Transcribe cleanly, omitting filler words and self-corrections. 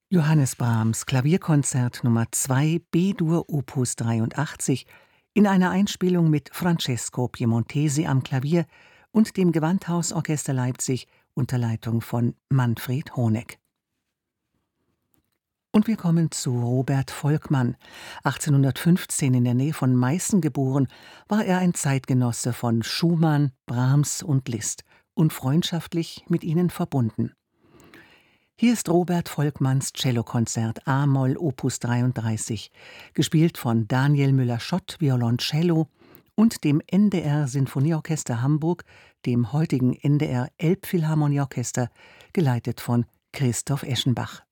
Johannes Brahms Klavierkonzert Nummer 2 B-Dur Opus 83 in einer Einspielung mit Francesco Piemontesi am Klavier und dem Gewandhausorchester Leipzig unter Leitung von Manfred Honeck. Und wir kommen zu Robert Volkmann. 1815 in der Nähe von Meißen geboren, war er ein Zeitgenosse von Schumann, Brahms und Liszt und freundschaftlich mit ihnen verbunden. Hier ist Robert Volkmanns Cellokonzert a-Moll Opus 33, gespielt von Daniel Müller-Schott Violoncello und dem NDR Sinfonieorchester Hamburg, dem heutigen NDR Elbphilharmonieorchester, geleitet von Christoph Eschenbach.